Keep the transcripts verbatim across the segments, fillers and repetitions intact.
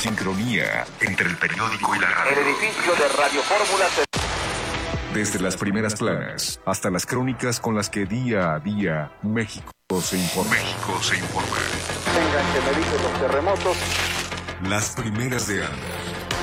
sincronía entre el periódico y la radio. El edificio de Radio Fórmula se... Desde las primeras planas hasta las crónicas con las que día a día México se informa. México se informa. Tengan que medir los terremotos. Las primeras de Anda.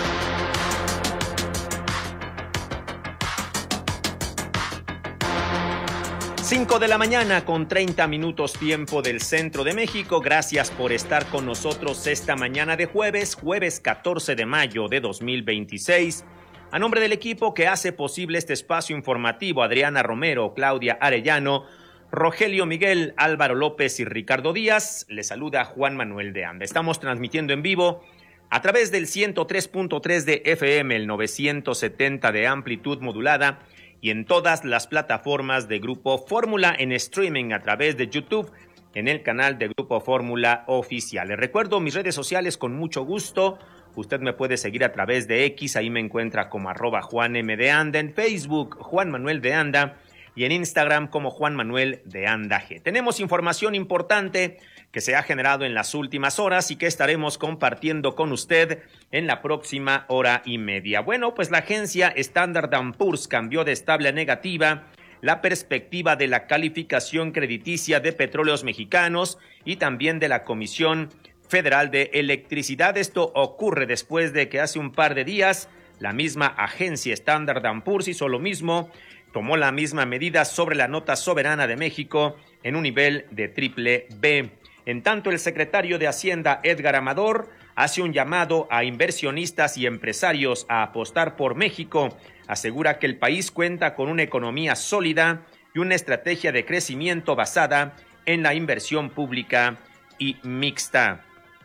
cinco de la mañana con treinta minutos tiempo del centro de México. Gracias por estar con nosotros esta mañana de jueves, jueves catorce de mayo de dos mil veintiséis. A nombre del equipo que hace posible este espacio informativo, Adriana Romero, Claudia Arellano, Rogelio Miguel, Álvaro López y Ricardo Díaz, les saluda Juan Manuel de Anda. Estamos transmitiendo en vivo a través del ciento tres punto tres de F M, el novecientos setenta de amplitud modulada y en todas las plataformas de Grupo Fórmula en streaming a través de YouTube en el canal de Grupo Fórmula Oficial. Les recuerdo mis redes sociales con mucho gusto. Usted me puede seguir a través de X, ahí me encuentra como arroba Juan M. de Anda, en Facebook Juan Manuel de Anda y en Instagram como Juan Manuel de Anda G. Tenemos información importante que se ha generado en las últimas horas y que estaremos compartiendo con usted en la próxima hora y media. Bueno, pues la agencia Standard and Poor's cambió de estable a negativa la perspectiva de la calificación crediticia de Petróleos Mexicanos y también de la Comisión Federal de Electricidad. Esto ocurre después de que hace un par de días la misma agencia Standard and Poor's hizo lo mismo, tomó la misma medida sobre la nota soberana de México en un nivel de triple B. En tanto, el secretario de Hacienda, Edgar Amador, hace un llamado a inversionistas y empresarios a apostar por México. Asegura que el país cuenta con una economía sólida y una estrategia de crecimiento basada en la inversión pública y mixta.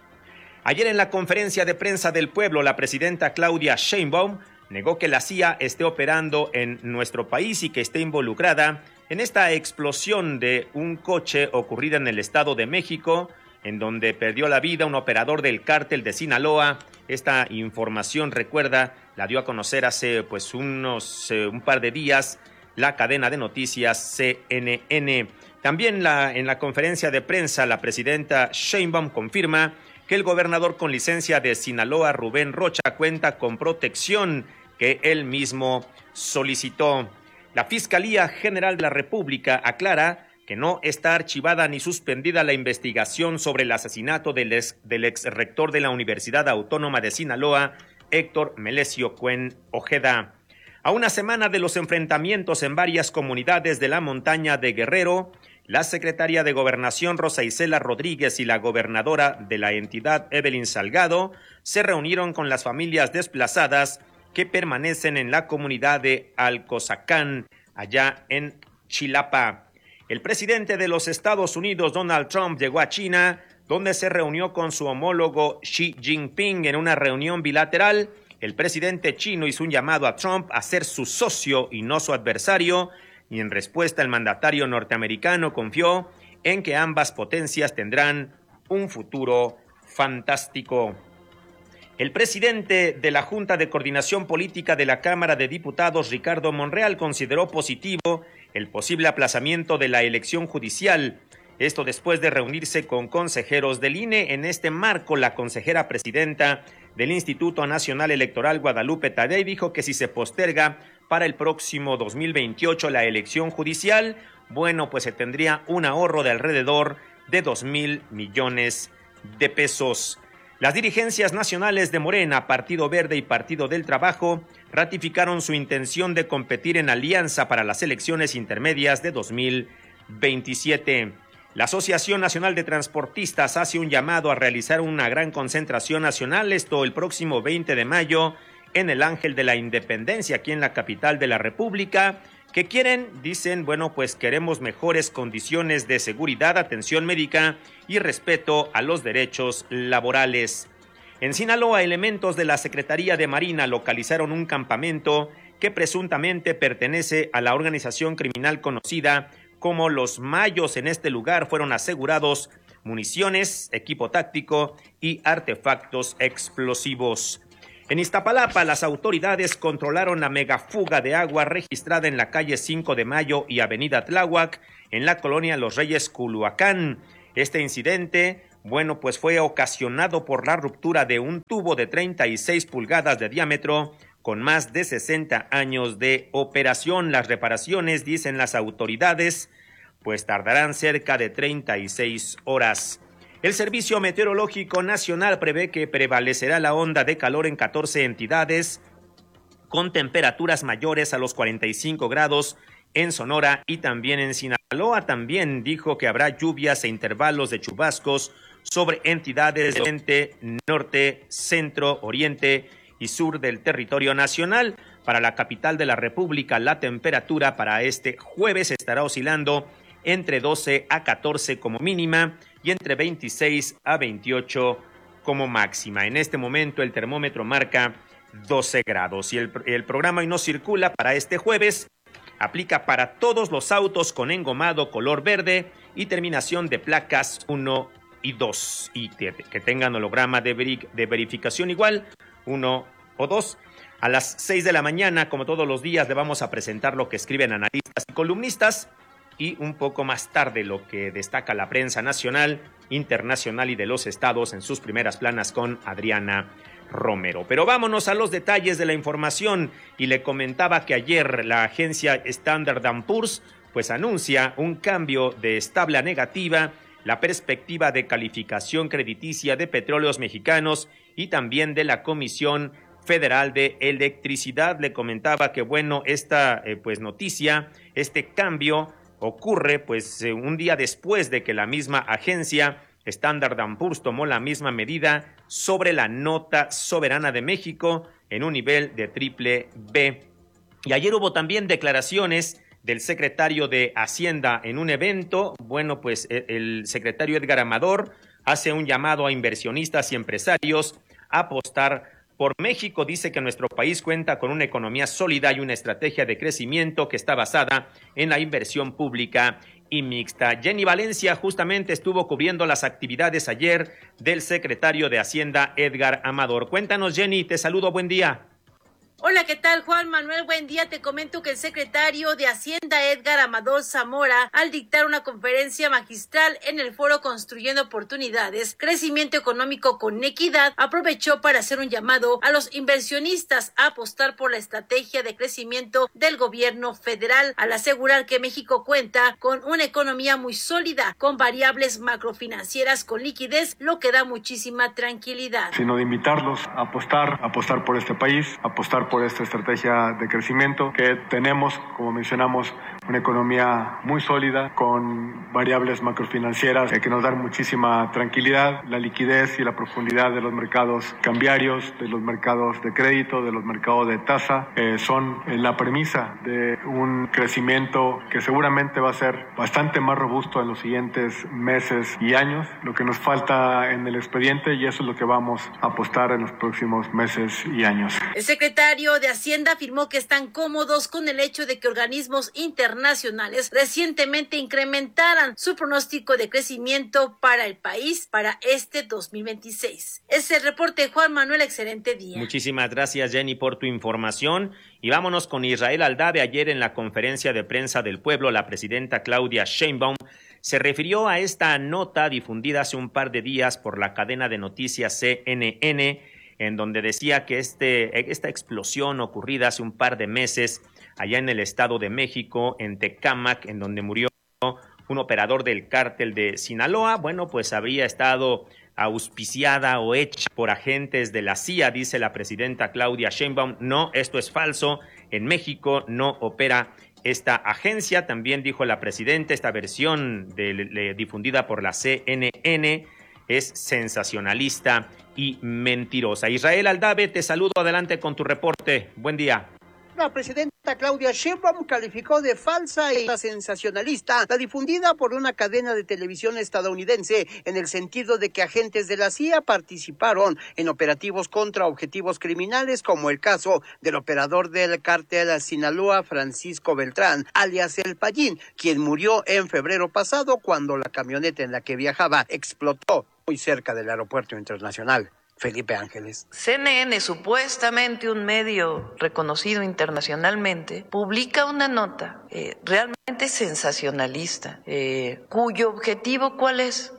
Ayer en la conferencia de prensa del pueblo, la presidenta Claudia Sheinbaum negó que la C I A esté operando en nuestro país y que esté involucrada en esta explosión de un coche ocurrida en el Estado de México, en donde perdió la vida un operador del cártel de Sinaloa. Esta información, recuerda, la dio a conocer hace pues unos eh, un par de días la cadena de noticias C N N. También la, en la conferencia de prensa, la presidenta Sheinbaum confirma que el gobernador con licencia de Sinaloa, Rubén Rocha, cuenta con protección que él mismo solicitó. La Fiscalía General de la República aclara que no está archivada ni suspendida la investigación sobre el asesinato del ex, del ex rector de la Universidad Autónoma de Sinaloa, Héctor Melesio Cuen Ojeda. A una semana de los enfrentamientos en varias comunidades de la montaña de Guerrero, la secretaria de Gobernación Rosa Isela Rodríguez y la gobernadora de la entidad Evelyn Salgado se reunieron con las familias desplazadas que permanecen en la comunidad de Alcozacán, allá en Chilapa. El presidente de los Estados Unidos, Donald Trump, llegó a China, donde se reunió con su homólogo Xi Jinping en una reunión bilateral. El presidente chino hizo un llamado a Trump a ser su socio y no su adversario, y en respuesta el mandatario norteamericano confió en que ambas potencias tendrán un futuro fantástico. El presidente de la Junta de Coordinación Política de la Cámara de Diputados, Ricardo Monreal, consideró positivo el posible aplazamiento de la elección judicial. Esto después de reunirse con consejeros del I N E. En este marco, la consejera presidenta del Instituto Nacional Electoral, Guadalupe Tadei, dijo que si se posterga para el próximo dos mil veintiocho la elección judicial, bueno, pues se tendría un ahorro de alrededor de dos mil millones de pesos. Las dirigencias nacionales de Morena, Partido Verde y Partido del Trabajo ratificaron su intención de competir en alianza para las elecciones intermedias de dos mil veintisiete. La Asociación Nacional de Transportistas hace un llamado a realizar una gran concentración nacional, esto el próximo veinte de mayo, en el Ángel de la Independencia, aquí en la capital de la República, que quieren, dicen, bueno, pues queremos mejores condiciones de seguridad, atención médica y respeto a los derechos laborales. En Sinaloa, elementos de la Secretaría de Marina localizaron un campamento que presuntamente pertenece a la organización criminal conocida como Los Mayos. En este lugar fueron asegurados municiones, equipo táctico y artefactos explosivos. En Iztapalapa, las autoridades controlaron la megafuga de agua registrada en la calle cinco de Mayo y avenida Tláhuac, en la colonia Los Reyes, Culhuacán. Este incidente bueno, pues fue ocasionado por la ruptura de un tubo de treinta y seis pulgadas de diámetro con más de sesenta años de operación. Las reparaciones, dicen las autoridades, pues tardarán cerca de treinta y seis horas. El Servicio Meteorológico Nacional prevé que prevalecerá la onda de calor en catorce entidades, con temperaturas mayores a los cuarenta y cinco grados en Sonora y también en Sinaloa. También dijo que habrá lluvias e intervalos de chubascos sobre entidades del oriente, norte, centro, oriente y sur del territorio nacional. Para la capital de la República, la temperatura para este jueves estará oscilando entre doce a catorce como mínima y entre veintiséis a veintiocho como máxima. En este momento el termómetro marca doce grados y el, el programa Hoy No Circula para este jueves aplica para todos los autos con engomado color verde y terminación de placas uno y dos y que, que tengan holograma de, veri, de verificación igual uno o dos. A las seis de la mañana, como todos los días, le vamos a presentar lo que escriben analistas y columnistas y un poco más tarde lo que destaca la prensa nacional, internacional y de los estados en sus primeras planas con Adriana Romero. Pero vámonos a los detalles de la información y le comentaba que ayer la agencia Standard and Poor's pues anuncia un cambio de estable a negativa la perspectiva de calificación crediticia de Petróleos Mexicanos y también de la Comisión Federal de Electricidad. Le comentaba que bueno, esta eh, pues noticia, este cambio ocurre pues eh, un día después de que la misma agencia Standard and Poor's tomó la misma medida sobre la nota soberana de México en un nivel de triple B. Y ayer hubo también declaraciones del secretario de Hacienda en un evento. Bueno, pues el secretario Edgar Amador hace un llamado a inversionistas y empresarios a apostar por México. Dice que nuestro país cuenta con una economía sólida y una estrategia de crecimiento que está basada en la inversión pública y mixta. Jenny Valencia justamente estuvo cubriendo las actividades ayer del secretario de Hacienda Edgar Amador. Cuéntanos, Jenny, te saludo, buen día. Hola, ¿qué tal, Juan Manuel? Buen día. Te comento que el secretario de Hacienda, Edgar Amador Zamora, al dictar una conferencia magistral en el foro Construyendo Oportunidades, Crecimiento Económico con Equidad, aprovechó para hacer un llamado a los inversionistas a apostar por la estrategia de crecimiento del gobierno federal, al asegurar que México cuenta con una economía muy sólida, con variables macrofinancieras con liquidez, lo que da muchísima tranquilidad. Sino de invitarlos a apostar, a apostar por este país, a apostar por esta estrategia de crecimiento que tenemos, como mencionamos, una economía muy sólida con variables macrofinancieras que nos dan muchísima tranquilidad. La liquidez y la profundidad de los mercados cambiarios, de los mercados de crédito, de los mercados de tasa, eh, son la premisa de un crecimiento que seguramente va a ser bastante más robusto en los siguientes meses y años. Lo que nos falta en el expediente, y eso es lo que vamos a apostar en los próximos meses y años. El secretario de Hacienda afirmó que están cómodos con el hecho de que organismos internacionales recientemente incrementaran su pronóstico de crecimiento para el país para este dos mil veintiséis. Es el reporte, Juan Manuel, excelente día. Muchísimas gracias, Jenny, por tu información. Y vámonos con Israel Aldave. Ayer en la conferencia de prensa del pueblo, la presidenta Claudia Sheinbaum se refirió a esta nota difundida hace un par de días por la cadena de noticias C N N, en donde decía que este, esta explosión ocurrida hace un par de meses allá en el Estado de México, en Tecámac, en donde murió un operador del cártel de Sinaloa, bueno, pues habría estado auspiciada o hecha por agentes de la C I A, dice la presidenta Claudia Sheinbaum. No, esto es falso. En México no opera esta agencia. También dijo la presidenta, esta versión de, de, difundida por la C N N es sensacionalista y mentirosa. Israel Aldave, te saludo, adelante con tu reporte. Buen día. La presidenta Claudia Sheinbaum calificó de falsa y sensacionalista la difundida por una cadena de televisión estadounidense en el sentido de que agentes de la C I A participaron en operativos contra objetivos criminales, como el caso del operador del cártel Sinaloa, Francisco Beltrán, alias El Payín, quien murió en febrero pasado cuando la camioneta en la que viajaba explotó muy cerca del aeropuerto internacional Felipe Ángeles. C N N, supuestamente un medio reconocido internacionalmente, publica una nota eh, realmente sensacionalista, eh, cuyo objetivo, ¿cuál es?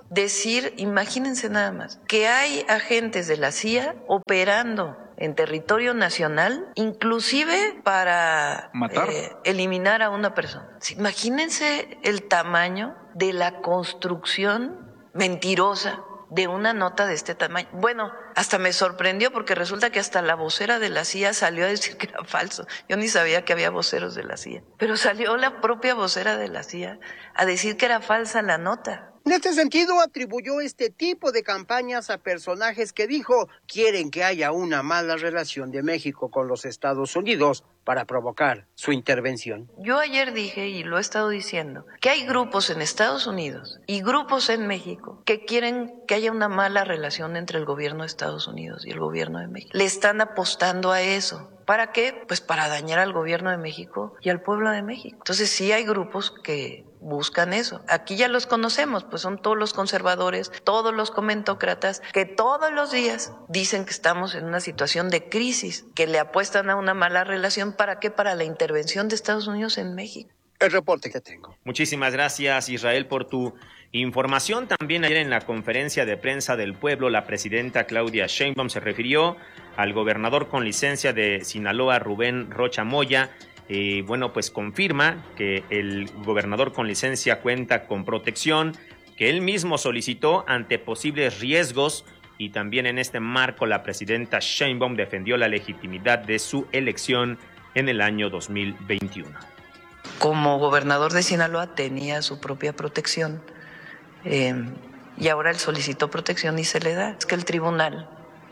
decir, imagínense nada más, que hay agentes de la C I A operando en territorio nacional, inclusive para matar, eh, eliminar a una persona. Imagínense el tamaño de la construcción mentirosa de una nota de este tamaño. Bueno, hasta me sorprendió porque resulta que hasta la vocera de la C I A salió a decir que era falso. Yo ni sabía que había voceros de la C I A, pero salió la propia vocera de la C I A a decir que era falsa la nota. En este sentido, atribuyó este tipo de campañas a personajes que dijo quieren que haya una mala relación de México con los Estados Unidos para provocar su intervención. Yo ayer dije, y lo he estado diciendo, que hay grupos en Estados Unidos y grupos en México que quieren que haya una mala relación entre el gobierno de Estados Unidos y el gobierno de México. Le están apostando a eso. ¿Para qué? Pues para dañar al gobierno de México y al pueblo de México. Entonces sí hay grupos que buscan eso. Aquí ya los conocemos, pues son todos los conservadores, todos los comentócratas, que todos los días dicen que estamos en una situación de crisis, que le apuestan a una mala relación. ¿Para qué? Para la intervención de Estados Unidos en México. El reporte que tengo. Muchísimas gracias, Israel, por tu información. También ayer en la conferencia de prensa del pueblo, la presidenta Claudia Sheinbaum se refirió al gobernador con licencia de Sinaloa, Rubén Rocha Moya. Y bueno, pues confirma que el gobernador con licencia cuenta con protección que él mismo solicitó ante posibles riesgos, y también en este marco la presidenta Sheinbaum defendió la legitimidad de su elección en el año dos mil veintiuno. Como gobernador de Sinaloa tenía su propia protección eh, y ahora él solicitó protección y se le da. Es que el tribunal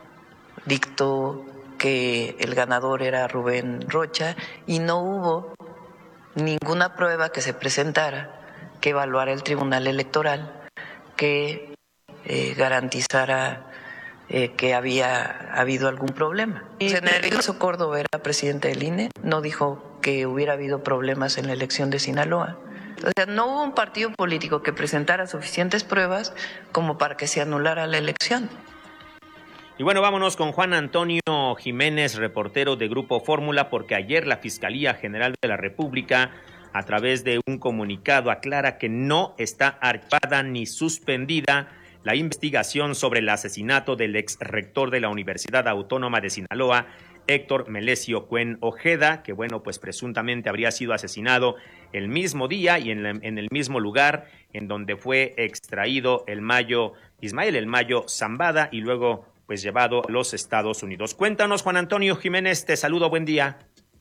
dictó que el ganador era Rubén Rocha y no hubo ninguna prueba que se presentara que evaluara el Tribunal Electoral que eh, garantizara eh, que había habido algún problema. El senador Ildefonso Córdoba era presidente del I N E, no dijo que hubiera habido problemas en la elección de Sinaloa. O sea, no hubo un partido político que presentara suficientes pruebas como para que se anulara la elección. Y bueno, vámonos con Juan Antonio Jiménez, reportero de Grupo Fórmula, porque ayer la Fiscalía General de la República, a través de un comunicado, aclara que no está archivada ni suspendida la investigación sobre el asesinato del ex rector de la Universidad Autónoma de Sinaloa, Héctor Melesio Cuen Ojeda, que bueno, pues presuntamente habría sido asesinado el mismo día y en, la, en el mismo lugar en donde fue extraído el Mayo, Ismael El Mayo Zambada, y luego pues llevado a los Estados Unidos. Cuéntanos, Juan Antonio Jiménez, te saludo, buen día.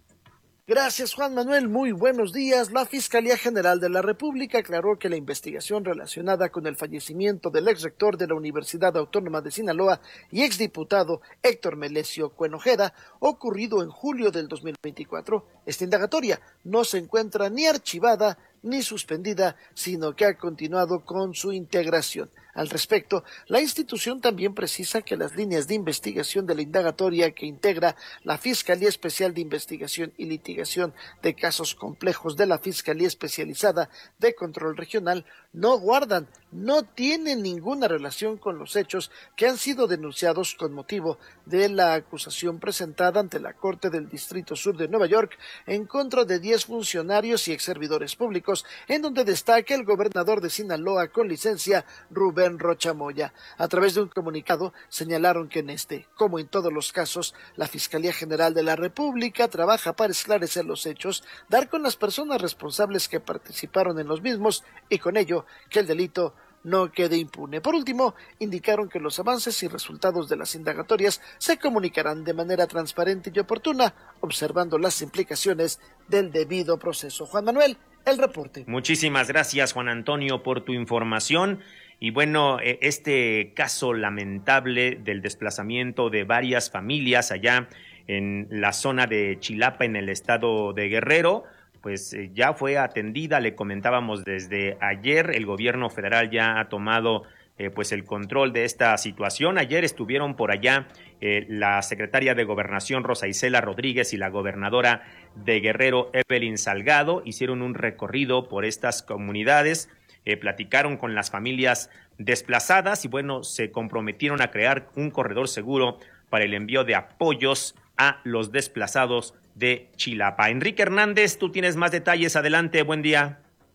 Gracias, Juan Manuel. Muy buenos días. La Fiscalía General de la República aclaró que la investigación relacionada con el fallecimiento del ex rector de la Universidad Autónoma de Sinaloa y exdiputado Héctor Melesio Cuen Ojeda, ocurrido en julio del dos mil veinticuatro, esta indagatoria no se encuentra ni archivada ni suspendida, sino que ha continuado con su integración. Al respecto, la institución también precisa que las líneas de investigación de la indagatoria que integra la Fiscalía Especial de Investigación y Litigación de Casos Complejos de la Fiscalía Especializada de Control Regional no guardan, no tienen ninguna relación con los hechos que han sido denunciados con motivo de la acusación presentada ante la Corte del Distrito Sur de Nueva York en contra de diez funcionarios y exservidores públicos, en donde destaca el gobernador de Sinaloa con licencia, Rubén Rocha Moya. A través de un comunicado señalaron que en este, como en todos los casos, la Fiscalía General de la República trabaja para esclarecer los hechos, dar con las personas responsables que participaron en los mismos y con ello que el delito no quede impune. Por último, indicaron que los avances y resultados de las indagatorias se comunicarán de manera transparente y oportuna, observando las implicaciones del debido proceso. Juan Manuel, el reporte. Muchísimas gracias, Juan Antonio, por tu información. Y bueno, este caso lamentable del desplazamiento de varias familias allá en la zona de Chilapa, en el estado de Guerrero, pues ya fue atendida, le comentábamos desde ayer. El gobierno federal ya ha tomado eh, pues el control de esta situación. Ayer estuvieron por allá eh, la secretaria de Gobernación Rosa Isela Rodríguez y la gobernadora de Guerrero Evelyn Salgado. Hicieron un recorrido por estas comunidades, eh, platicaron con las familias desplazadas y bueno, se comprometieron a crear un corredor seguro para el envío de apoyos a los desplazados de Chilapa. Enrique Hernández, tú tienes más detalles. Adelante, buen día.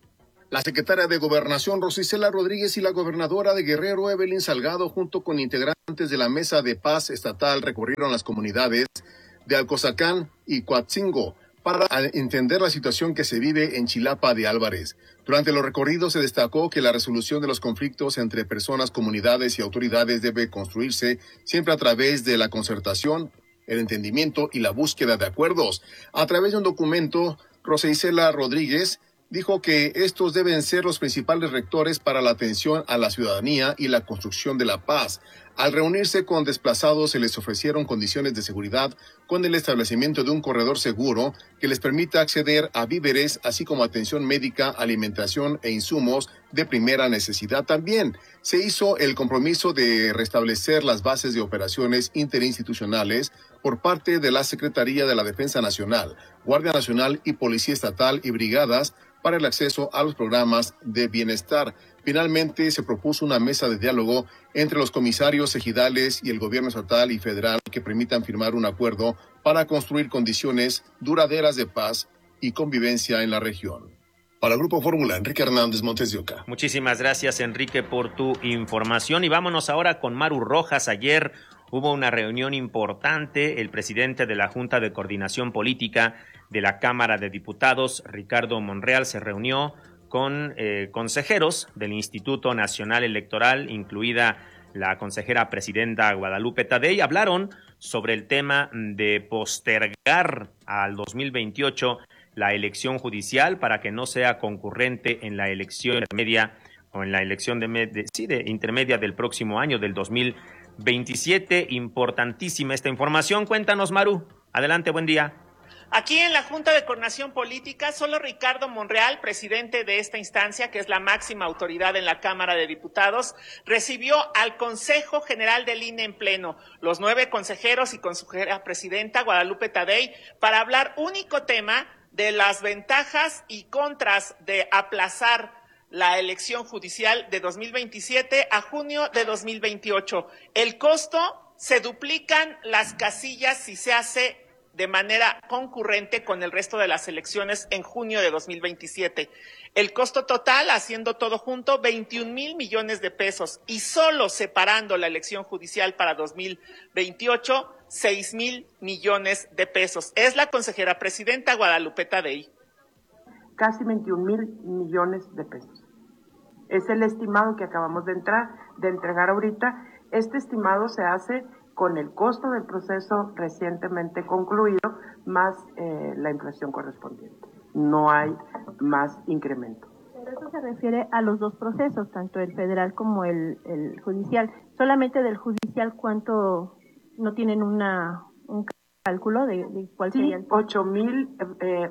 La secretaria de Gobernación, Rosa Isela Rodríguez, y la gobernadora de Guerrero, Evelyn Salgado, junto con integrantes de la Mesa de Paz Estatal, recorrieron las comunidades de Alcozacán y Coatzingo para entender la situación que se vive en Chilapa de Álvarez. Durante los recorridos se destacó que la resolución de los conflictos entre personas, comunidades y autoridades debe construirse siempre a través de la concertación, el entendimiento y la búsqueda de acuerdos. A través de un documento, Rosa Isela Rodríguez dijo que estos deben ser los principales rectores para la atención a la ciudadanía y la construcción de la paz. Al reunirse con desplazados, se les ofrecieron condiciones de seguridad con el establecimiento de un corredor seguro que les permita acceder a víveres, así como atención médica, alimentación e insumos de primera necesidad. También se hizo el compromiso de restablecer las bases de operaciones interinstitucionales por parte de la Secretaría de la Defensa Nacional, Guardia Nacional y Policía Estatal y brigadas para el acceso a los programas de bienestar. Finalmente, se propuso una mesa de diálogo entre los comisarios ejidales y el gobierno estatal y federal que permitan firmar un acuerdo para construir condiciones duraderas de paz y convivencia en la región. Para el Grupo Fórmula, Enrique Hernández, Montes de Oca. Muchísimas gracias, Enrique, por tu información. Y vámonos ahora con Maru Rojas. Ayer hubo una reunión importante. El presidente de la Junta de Coordinación Política de la Cámara de Diputados, Ricardo Monreal, se reunió con eh, consejeros del Instituto Nacional Electoral, incluida la consejera presidenta Guadalupe Tadei. Hablaron sobre el tema de postergar al dos mil veintiocho la elección judicial para que no sea concurrente en la elección intermedia o en la elección de, de, sí, de intermedia del próximo año, del dos mil veintisiete. Importantísima esta información. Cuéntanos, Maru. Adelante, buen día. Aquí en la Junta de Coordinación Política, solo Ricardo Monreal, presidente de esta instancia, que es la máxima autoridad en la Cámara de Diputados, recibió al Consejo General del I N E en pleno, los nueve consejeros y consejera presidenta Guadalupe Tadei, para hablar único tema de las ventajas y contras de aplazar la elección judicial de dos mil veintisiete a junio de dos mil veintiocho. El costo, se duplican las casillas si se hace de manera concurrente con el resto de las elecciones en junio de dos mil veintisiete. El costo total, haciendo todo junto, veintiún mil millones de pesos, y solo separando la elección judicial para dos mil veintiocho, seis mil millones de pesos. Es la consejera presidenta Guadalupe Tadei. Casi veintiún mil millones de pesos. Es el estimado que acabamos de entrar, de entregar ahorita. Este estimado se hace con el costo del proceso recientemente concluido, más eh, la inflación correspondiente. No hay más incremento. Pero eso se refiere a los dos procesos, tanto el federal como el, el judicial. Solamente del judicial, ¿cuánto no tienen una un cálculo de, de cuál sí, sería el...? ocho mil, eh,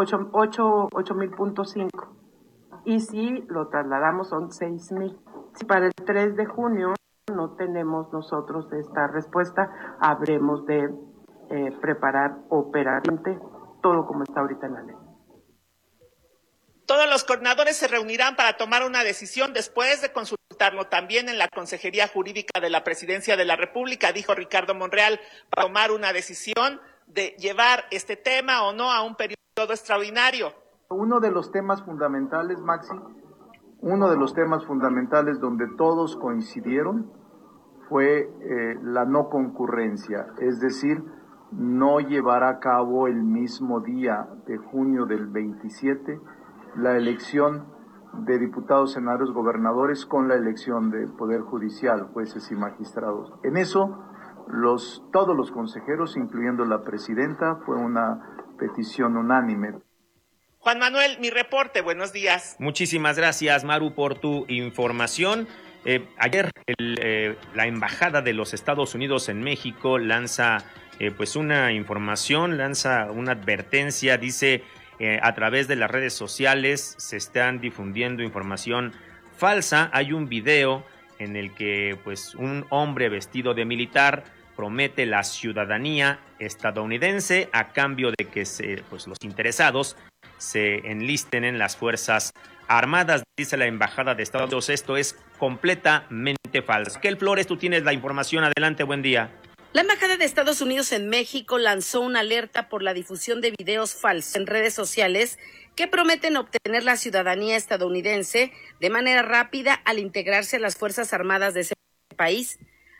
ocho mil punto cinco. Y si lo trasladamos son seis mil. Para el tres de junio no tenemos nosotros esta respuesta, habremos de eh, preparar operariamente todo como está ahorita en la ley. Todos los coordinadores se reunirán para tomar una decisión después de consultarlo también en la Consejería Jurídica de la Presidencia de la República, dijo Ricardo Monreal, para tomar una decisión de llevar este tema o no a un periodo extraordinario. Uno de los temas fundamentales, Maxi, uno de los temas fundamentales donde todos coincidieron fue eh, la no concurrencia, es decir, no llevar a cabo el mismo día de junio del veintisiete la elección de diputados, senadores, gobernadores con la elección de Poder Judicial, jueces y magistrados. En eso, los, todos los consejeros, incluyendo la presidenta, fue una petición unánime. Juan Manuel, mi reporte, buenos días. Muchísimas gracias, Maru, por tu información. Eh, ayer el, eh, la Embajada de los Estados Unidos en México lanza eh, pues una información, lanza una advertencia, dice eh, a través de las redes sociales se están difundiendo información falsa. Hay un video en el que pues un hombre vestido de militar promete la ciudadanía estadounidense a cambio de que se, pues, los interesados se enlisten en las Fuerzas Armadas, dice la Embajada de Estados Unidos. Esto es completamente falso. Kel Flores, tú tienes la información. Adelante, buen día. La Embajada de Estados Unidos en México lanzó una alerta por la difusión de videos falsos en redes sociales que prometen obtener la ciudadanía estadounidense de manera rápida al integrarse a las Fuerzas Armadas de ese país.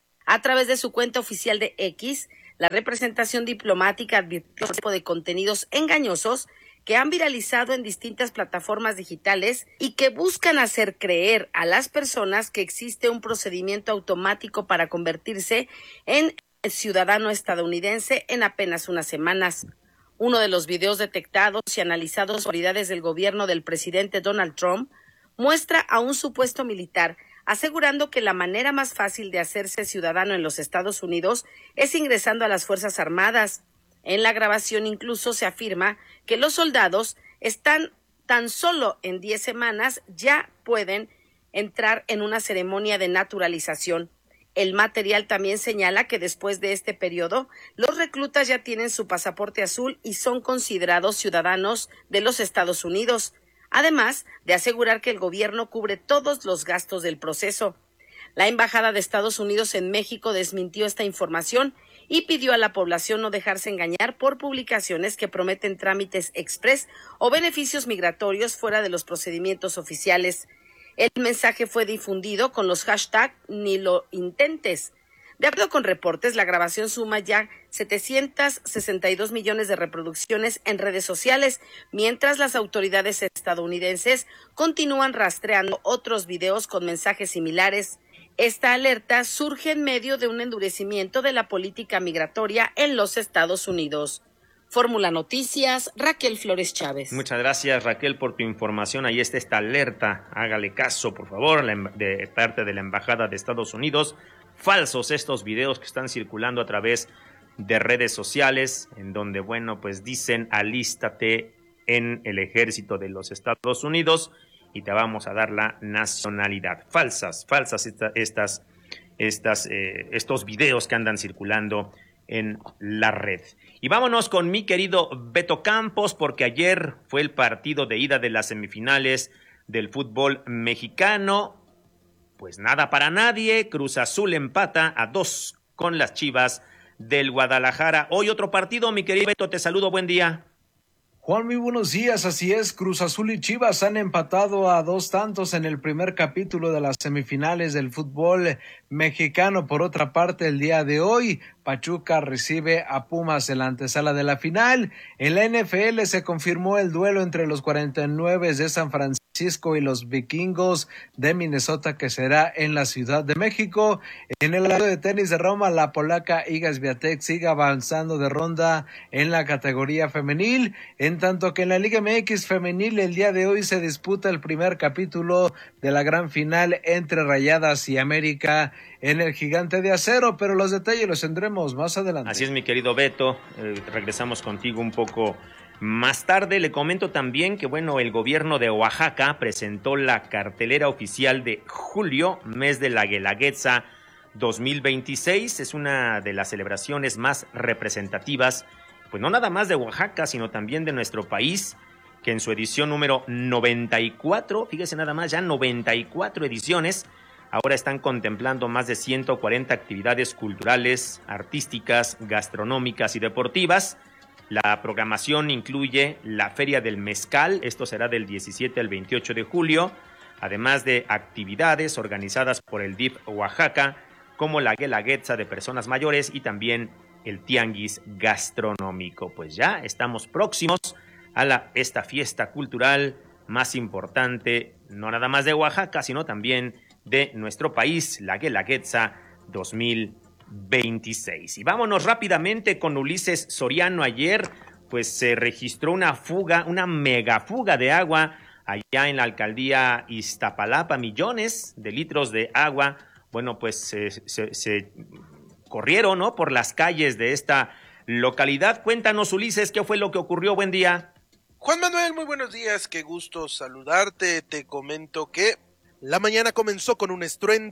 A través de su cuenta oficial de X, la representación diplomática advirtió de contenidos engañosos que han viralizado en distintas plataformas digitales y que buscan hacer creer a las personas que existe un procedimiento automático para convertirse en ciudadano estadounidense en apenas unas semanas. Uno de los videos detectados y analizados por autoridades del gobierno del presidente Donald Trump muestra a un supuesto militar asegurando que la manera más fácil de hacerse ciudadano en los Estados Unidos es ingresando a las Fuerzas Armadas. En la grabación incluso se afirma que los soldados están tan solo en diez semanas ya pueden entrar en una ceremonia de naturalización. El material también señala que después de este periodo, los reclutas ya tienen su pasaporte azul y son considerados ciudadanos de los Estados Unidos, además de asegurar que el gobierno cubre todos los gastos del proceso. La Embajada de Estados Unidos en México desmintió esta información y pidió a la población no dejarse engañar por publicaciones que prometen trámites express o beneficios migratorios fuera de los procedimientos oficiales. El mensaje fue difundido con los hashtags ni lo intentes. De acuerdo con reportes, la grabación suma ya setecientos sesenta y dos millones de reproducciones en redes sociales, mientras las autoridades estadounidenses continúan rastreando otros videos con mensajes similares. Esta alerta surge en medio de un endurecimiento de la política migratoria en los Estados Unidos. Fórmula Noticias, Raquel Flores Chávez. Muchas gracias, Raquel, por tu información. Ahí está esta alerta. Hágale caso, por favor, de parte de la Embajada de Estados Unidos. Falsos estos videos que están circulando a través de redes sociales, en donde, bueno, pues dicen alístate en el ejército de los Estados Unidos y te vamos a dar la nacionalidad. Falsas, falsas esta, estas, estas, eh, estos videos que andan circulando en la red. Y vámonos con mi querido Beto Campos, porque ayer fue el partido de ida de las semifinales del fútbol mexicano. Pues nada para nadie, Cruz Azul empata a dos con las Chivas del Guadalajara. Hoy otro partido, mi querido Beto, te saludo, buen día. Juan, muy buenos días, así es, Cruz Azul y Chivas han empatado a dos tantos en el primer capítulo de las semifinales del fútbol mexicano. Por otra parte, el día de hoy, Pachuca recibe a Pumas en la antesala de la final. En la N F L se confirmó el duelo entre los cuarenta y nueve de San Francisco y los Vikingos de Minnesota, que será en la Ciudad de México. En el lado de tenis de Roma, la polaca Iga Swiatek sigue avanzando de ronda en la categoría femenil, en tanto que en la Liga M X femenil el día de hoy se disputa el primer capítulo de la gran final entre Rayadas y América en el Gigante de Acero, pero los detalles los tendremos más adelante. Así es, mi querido Beto, eh, regresamos contigo un poco más tarde. Le comento también que, bueno, el gobierno de Oaxaca presentó la cartelera oficial de julio, mes de la Guelaguetza dos mil veintiséis. Es una de las celebraciones más representativas, pues no nada más de Oaxaca, sino también de nuestro país, que en su edición número noventa y cuatro, fíjese nada más, ya noventa y cuatro ediciones, ahora están contemplando más de ciento cuarenta actividades culturales, artísticas, gastronómicas y deportivas. La programación incluye la Feria del Mezcal, esto será del diecisiete al veintiocho de julio, además de actividades organizadas por el D I F Oaxaca, como la Guelaguetza de personas mayores y también el Tianguis Gastronómico. Pues ya estamos próximos a la, esta fiesta cultural más importante, no nada más de Oaxaca, sino también de nuestro país, la Guelaguetza dos mil veintiséis. Y vámonos rápidamente con Ulises Soriano. Ayer pues se registró una fuga, una mega fuga de agua allá en la alcaldía Iztapalapa. Millones de litros de agua, bueno, pues se, se, se corrieron, ¿no?, por las calles de esta localidad. Cuéntanos, Ulises, ¿qué fue lo que ocurrió? Buen día. Juan Manuel, muy buenos días, qué gusto saludarte. Te comento que la mañana comenzó con un estruendo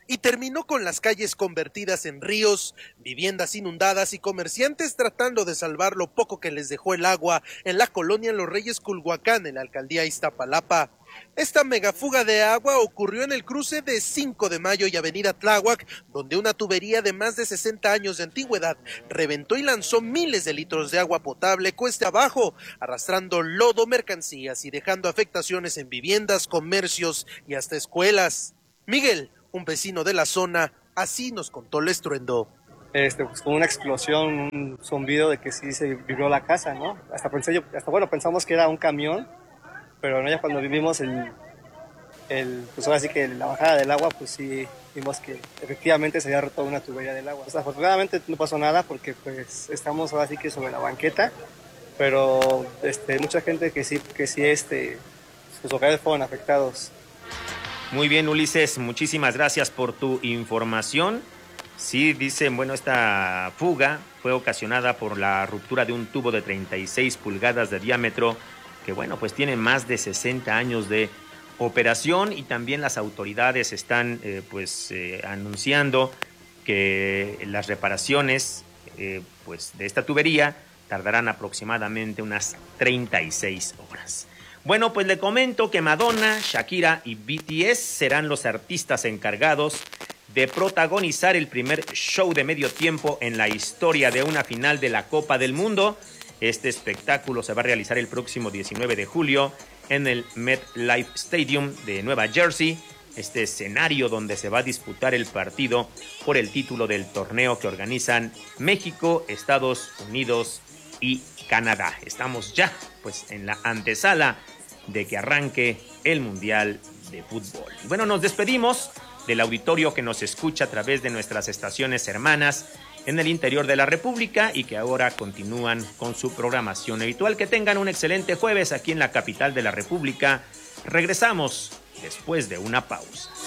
y terminó con las calles convertidas en ríos, viviendas inundadas y comerciantes tratando de salvar lo poco que les dejó el agua en la colonia Los Reyes Culhuacán, en la alcaldía Iztapalapa. Esta megafuga de agua ocurrió en el cruce de cinco de mayo y avenida Tláhuac, donde una tubería de más de sesenta años de antigüedad reventó y lanzó miles de litros de agua potable cuesta abajo, arrastrando lodo, mercancías y dejando afectaciones en viviendas, comercios y hasta escuelas. Miguel, un vecino de la zona, así nos contó el estruendo. Este, pues con una explosión, un zumbido de que sí se vibró la casa, ¿no? Hasta pensé yo, hasta bueno, pensamos que era un camión, pero no, ya cuando vivimos el, el, pues ahora sí que la bajada del agua, pues sí vimos que efectivamente se había roto una tubería del agua. Pues afortunadamente no pasó nada porque pues estamos ahora sí que sobre la banqueta, pero este, mucha gente que sí, que sí este, sus hogares fueron afectados. Muy bien, Ulises, muchísimas gracias por tu información. Sí, dicen, bueno, esta fuga fue ocasionada por la ruptura de un tubo de treinta y seis pulgadas de diámetro que, bueno, pues tiene más de sesenta años de operación, y también las autoridades están eh, pues eh, anunciando que las reparaciones eh, pues de esta tubería tardarán aproximadamente unas treinta y seis horas. Bueno, pues le comento que Madonna, Shakira y B T S serán los artistas encargados de protagonizar el primer show de medio tiempo en la historia de una final de la Copa del Mundo. Este espectáculo se va a realizar el próximo diecinueve de julio en el MetLife Stadium de Nueva Jersey, este escenario donde se va a disputar el partido por el título del torneo que organizan México, Estados Unidos y Canadá. Estamos ya pues en la antesala de que arranque el Mundial de Fútbol. Bueno, nos despedimos del auditorio que nos escucha a través de nuestras estaciones hermanas en el interior de la República y que ahora continúan con su programación habitual. Que tengan un excelente jueves aquí en la capital de la República. Regresamos después de una pausa.